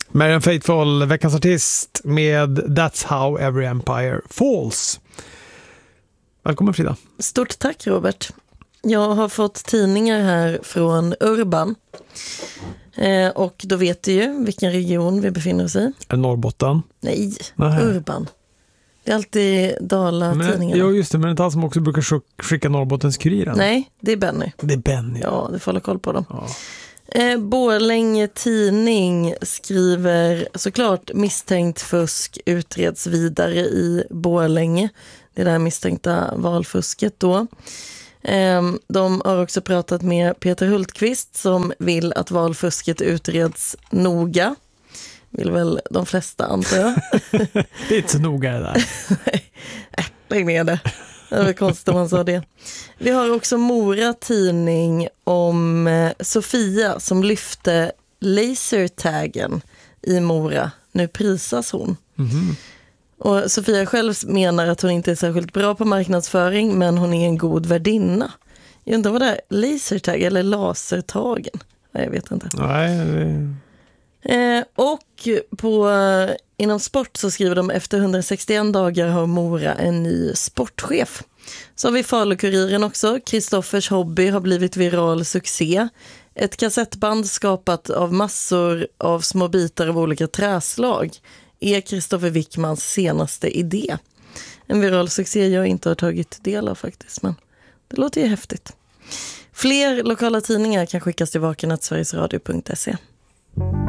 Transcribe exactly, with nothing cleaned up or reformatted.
Marianne Faithfull, veckans artist med That's How Every Empire Falls. Välkommen Frida. Stort tack Robert. Jag har fått tidningar här från Urban. Eh, och då vet du ju vilken region vi befinner oss i. Norrbotten? Nej, Nej. Urban. Det är alltid Dala-tidningarna. Ja just det, men det är han som också brukar skicka Norrbottens-Kuriren. Nej, det är Benny. Det är Benny. Ja, du får hålla koll på dem. Ja. Eh, Borlänge tidning skriver såklart misstänkt fusk utreds vidare i Borlänge. Det där misstänkta valfusket då. Eh, de har också pratat med Peter Hultqvist som vill att valfusket utreds noga. Vill väl de flesta antar jag. Det är inte så noga det där. Nej, äh, lägg ner det. Det var konstigt om man sa det. Vi har också Mora tidning om eh, Sofia som lyfte lasertaggen i Mora. Nu prisas hon. Mm-hmm. Och Sofia själv menar att hon inte är särskilt bra på marknadsföring men hon är en god värdinna. Jag undrar vad det är, lasertag eller lasertagen? Nej, jag vet inte. Nej, det... Eh, och på, eh, inom sport så skriver de efter hundrasextioen dagar har Mora en ny sportchef. Så har vi Falukuriren också. Kristoffers hobby har blivit viral succé. Ett kassettband skapat av massor av små bitar av olika träslag är Kristoffer Wickmans senaste idé. En viral succé jag inte har tagit del av faktiskt, men det låter ju häftigt. Fler lokala tidningar kan skickas till vaken snabel-a sverigesradio punkt se.